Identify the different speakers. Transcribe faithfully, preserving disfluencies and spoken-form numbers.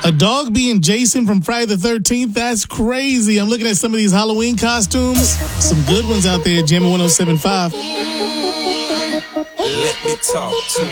Speaker 1: A dog being Jason from Friday the thirteenth? That's crazy. I'm looking at some of these Halloween costumes. Some good ones out there, Jimmy one oh seven point five.
Speaker 2: Let me talk to